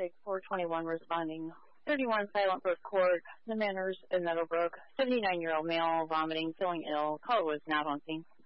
paramedic 421 responding. 31 Silent Brook Court, the Manors in Meadowbrook. 79-year-old male vomiting, feeling ill. Caller was not on scene.